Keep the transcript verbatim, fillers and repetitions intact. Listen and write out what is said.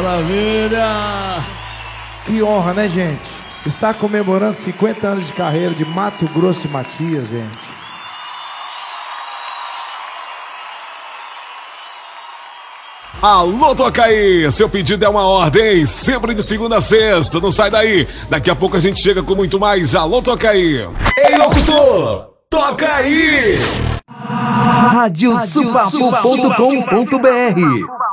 maravilha! Que honra, né, gente? Está comemorando cinquenta anos de carreira de Mato Grosso e Matias, gente. Alô, toca aí! Seu pedido é uma ordem, sempre de segunda a sexta, não sai daí. Daqui a pouco a gente chega com muito mais. Alô, toca aí! Ei, locutor! Toca aí! Rádio Supapo ponto com ponto br